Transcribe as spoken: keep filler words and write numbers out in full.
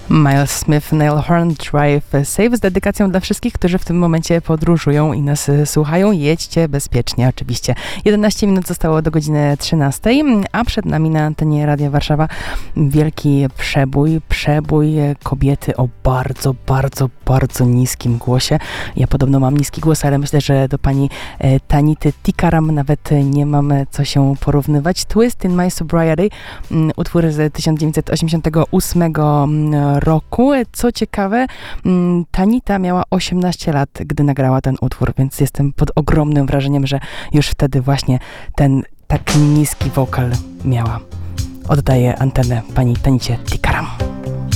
Miles Smith, Nailhorn Drive Safe z dedykacją dla wszystkich, którzy w tym momencie podróżują i nas słuchają. Jedźcie bezpiecznie oczywiście. jedenaście minut zostało do godziny trzynastej, a przed nami na antenie Radia Warszawa wielki przebój, przebój kobiety o bardzo, bardzo, bardzo niskim głosie. Ja podobno mam niski głos, ale myślę, że do pani Tanity Tikaram nawet nie mamy co się porównywać. Twist in My Sobriety, utwór z tysiąc dziewięćset osiemdziesiątego ósmego roku. Co ciekawe, Tanita miała osiemnaście lat, gdy nagrała ten utwór, więc jestem pod ogromnym wrażeniem, że już wtedy właśnie ten tak niski wokal miała. Oddaję antenę pani Tanicie Tikaram.